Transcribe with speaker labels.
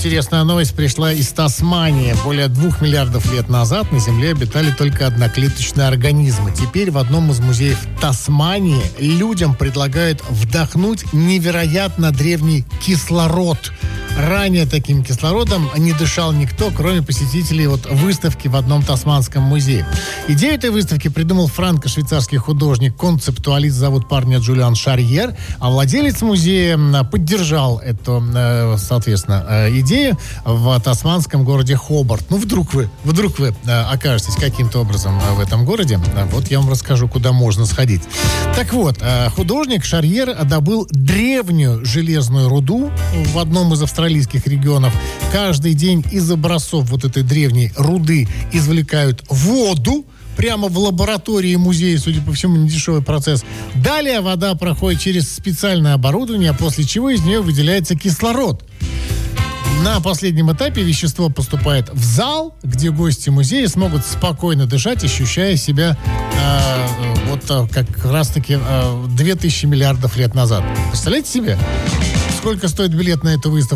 Speaker 1: интересная новость пришла из Тасмании. Более 2 миллиардов лет назад на Земле обитали только одноклеточные организмы. Теперь в одном из музеев Тасмании людям предлагают вдохнуть невероятно древний кислород. Ранее таким кислородом не дышал никто, кроме посетителей выставки в одном тасманском музее. Идею этой выставки придумал франко-швейцарский художник-концептуалист, зовут парня Джулиан Шарьер, а владелец музея поддержал эту, соответственно, идею в тасманском городе Хобарт. Ну, вдруг вы окажетесь каким-то образом в этом городе, вот я вам расскажу, куда можно сходить. Так вот, художник Шарьер добыл древнюю железную руду в одном из австралийских регионов. Каждый день из образцов этой древней руды извлекают воду. Прямо в лаборатории музея, судя по всему, недешевый процесс. Далее вода проходит через специальное оборудование, после чего из нее выделяется кислород. На последнем этапе вещество поступает в зал, где гости музея смогут спокойно дышать, ощущая себя как раз-таки 2000 миллиардов лет назад. Представляете себе, сколько стоит билет на эту выставку?